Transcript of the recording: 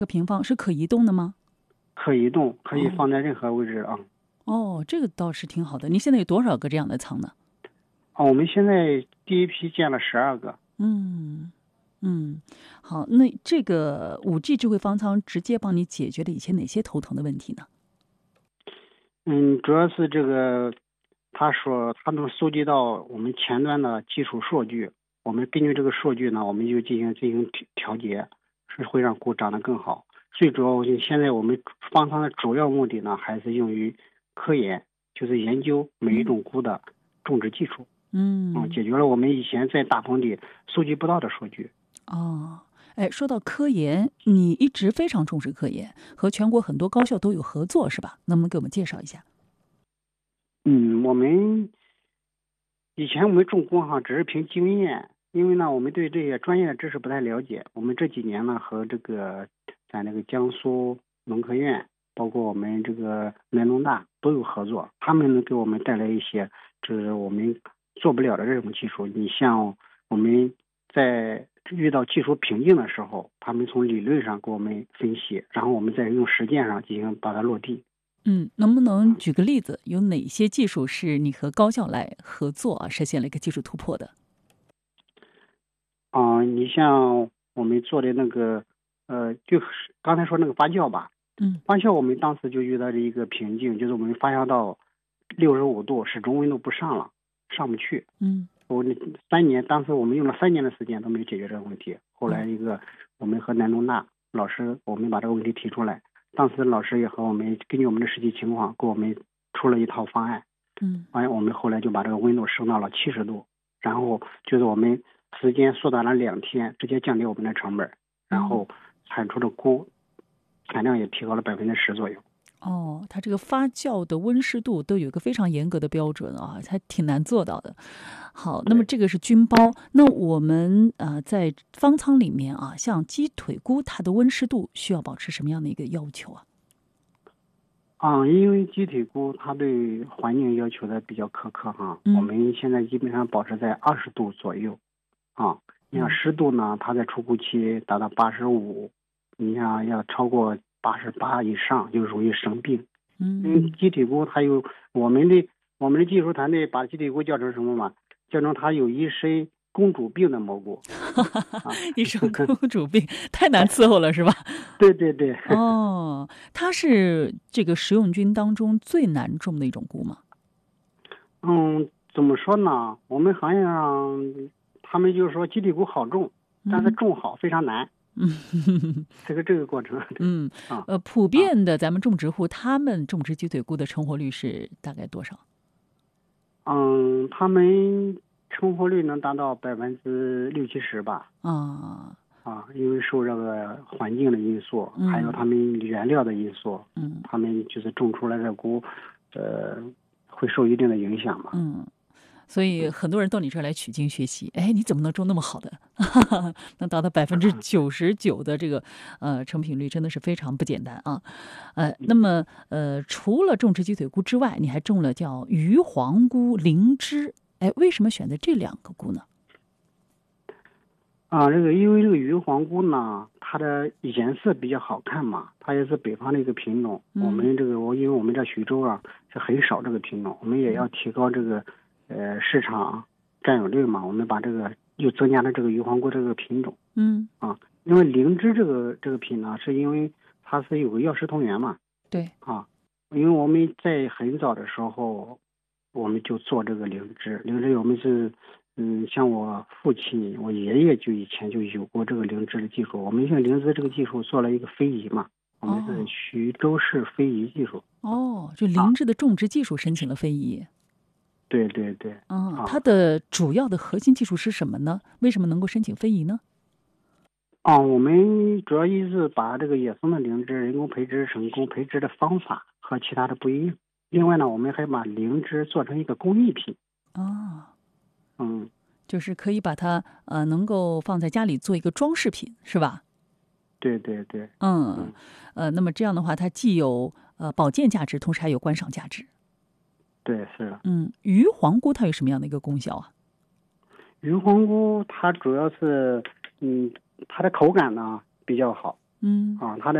个平方是可移动的吗？ 可移动，可以放在任何位置啊。 哦，这个倒是挺好的。你现在有多少个这样的仓呢？ 我们现在第一批建了12个。 嗯嗯，好，那这个5G 智慧方舱直接帮你解决了以前哪些头疼的问题呢？ 主要是这个，他说他能收集到我们前端的基础数据，我们根据这个数据呢，我们就进行调节，是会让菇长得更好。最主要，现在我们方舱的主要目的呢，还是用于科研，就是研究每一种菇的种植技术。解决了我们以前在大棚里收集不到的数据。 哦，哎，说到科研，你一直非常重视科研，和全国很多高校都有合作，是吧？能不能给我们介绍一下？ 我们以前我们种菇只是凭经验，因为呢我们对这些专业的知识不太了解。我们这几年呢和咱那个江苏农科院，包括我们这个南农大都有合作，他们能给我们带来一些就是我们做不了的这种技术。你像我们在遇到技术瓶颈的时候，他们从理论上给我们分析，然后我们再用实践上进行把它落地。 能不能举个例子，有哪些技术是你和高校来合作实现了一个技术突破的？ 你像我们做的那个，就是刚才说那个发酵吧，发酵我们当时就遇到了一个瓶颈，就是我们发酵到65度，始终温度不上不去。当时我们用了3年的时间都没有解决这个问题。后来我们和南农大老师，我们把这个问题提出来，当时老师也和我们根据我们的实际情况给我们出了一套方案。我们后来就把这个温度升到了70度，然后就是我们时间缩短了2天，直接降低我们的成本，然后产出的菇产量也提高了10%左右。 它这个发酵的温湿度都有一个非常严格的标准还挺难做到的。好，那么这个是菌包，那我们在方舱里面像鸡腿菇，它的温湿度需要保持什么样的一个要求啊？ 因为鸡腿菇它对环境要求的比较苛刻我们现在基本上保持在20度左右你像湿度呢，它在出菇期达到85，你像要超过88以上就容易生病。因为鸡腿菇它有我们的技术团队把鸡腿菇叫成什么嘛？叫成它有一身公主病的蘑菇。 一身公主病太难伺候了是吧？ 对对对。 它是这个食用菌当中最难种的一种菇吗？ 怎么说呢？我们行业上他们就是说鸡腿菇好种，但是种好非常难。这个过程。 普遍的咱们种植户，他们种植鸡腿菇的成活率是大概多少？ 他们成活率能达到60%-70%吧。因为受这个环境的因素，还有他们原料的因素，他们就是种出来的菇，会受一定的影响嘛。 所以很多人到你这儿来取经学习，你怎么能种那么好的？能达到99%的这个成品率，真的是非常不简单啊！那么除了种植鸡腿菇之外，你还种了叫鱼黄菇、灵芝，为什么选择这2个菇呢？ 因为这个鱼黄菇呢，它的颜色比较好看嘛，它也是北方的一个品种。因为我们这徐州是很少这个品种，我们也要提高这个市场占有率嘛，我们把又增加了这个鱼黄菇这个品种。因为灵芝这个品呢，是因为它是有个药食同源嘛。 对因为我们在很早的时候我们就做这个灵芝我们是像我父亲我爷爷以前就有过这个灵芝的技术，我们用灵芝这个技术做了一个非遗嘛，我们是徐州市非遗技术。 就灵芝的种植技术申请了非遗。 对对对。 它的主要的核心技术是什么呢？为什么能够申请非遗呢？ 我们主要是把这个野生的灵芝人工培植成功，培植的方法和其他的不一样。另外呢，我们还把灵芝做成一个工艺品。 就是可以把它能够放在家里做一个装饰品，是吧？ 对对对。 那么这样的话，它既有保健价值，同时还有观赏价值。 对，是的。 鱼黄菇它有什么样的一个功效啊？ 鱼黄菇它主要是它的口感呢比较好， 嗯， 啊，它的